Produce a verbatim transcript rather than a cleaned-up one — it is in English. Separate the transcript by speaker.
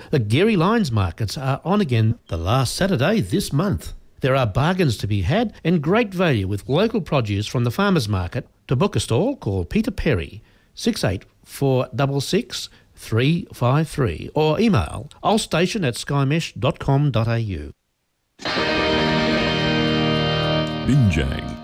Speaker 1: The Gary Lines markets are on again the last Saturday this month. There are bargains to be had and great value with local produce from the farmers market. To book a stall, call Peter Perry, six eight four six six, three five three or email allstation at skymesh dot com dot a u.
Speaker 2: Binjang.